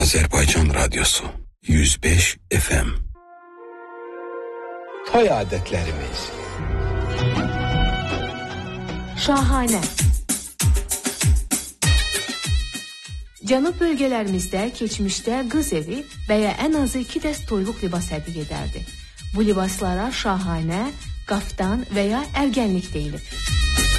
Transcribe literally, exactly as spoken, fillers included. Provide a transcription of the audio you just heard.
Azerbaycan Radyosu yüz beş F M. Toy adetlerimiz. Şahane. Cənub bölgələrimizdə keçmişdə qız evi və ya ən azı iki dəst toyluq libas hədiyyə edərdi. Bu libaslara şahanə, qaftan və ya ərgənlik deyilib.